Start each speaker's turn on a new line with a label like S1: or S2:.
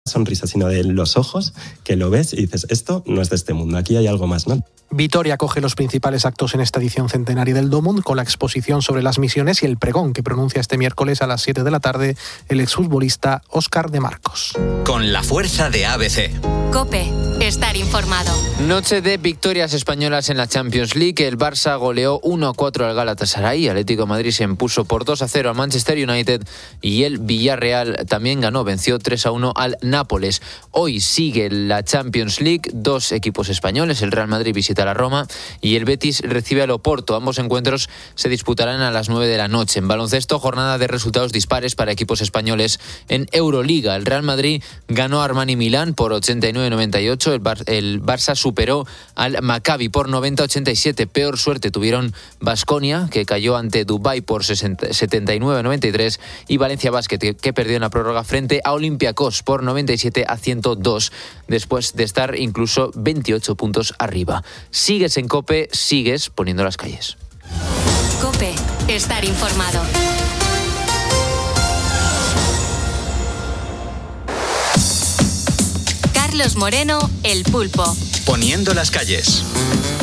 S1: sonrisa, sino de los ojos, que lo ves y dices, esto no es de este mundo, aquí hay algo más, ¿no?
S2: Vitoria acoge los principales actos en esta edición centenaria del Domund, con la exposición sobre las misiones y el pregón que pronuncia este miércoles a las 7 de la tarde el exfutbolista Óscar de Marcos.
S3: Con la fuerza de ABC.
S4: COPE. Estar informado.
S5: Noche de victorias españolas en la Champions League. El Barça goleó 1-4 al Galatasaray. Atlético de Madrid se impuso por 2-0 al Manchester United. Y el Villarreal también ganó, venció 3-1 al Nápoles. Hoy sigue la Champions League. 2 equipos españoles. El Real Madrid visita a la Roma y el Betis recibe al Oporto. Ambos encuentros se disputarán a las 9 de la noche. En baloncesto, jornada de resultados dispares para equipos españoles en Euroliga. El Real Madrid ganó a Armani Milán por 89-98. El Barça superó al Maccabi por 90-87. Peor suerte tuvieron Baskonia, que cayó ante Dubái por 79-93, y Valencia Basket, que perdió en la prórroga frente a Olympiacos por 97-102, después de estar incluso 28 puntos arriba. Sigues en COPE, sigues poniendo las calles.
S4: COPE. Estar informado. Carlos Moreno, El Pulpo.
S3: Poniendo las calles.